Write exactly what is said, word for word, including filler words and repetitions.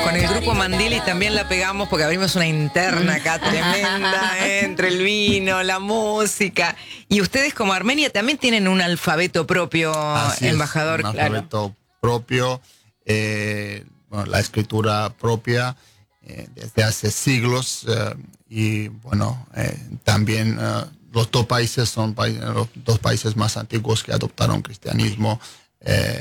con el grupo Mandili también la pegamos porque abrimos una interna acá tremenda, ¿eh? Entre el vino, la música. Y ustedes como Armenia también tienen un alfabeto propio, Así embajador. Es, un claro. alfabeto propio, eh, bueno, la escritura propia eh, desde hace siglos eh, y bueno, eh, también eh, los dos países son pa los dos países más antiguos que adoptaron cristianismo. Eh,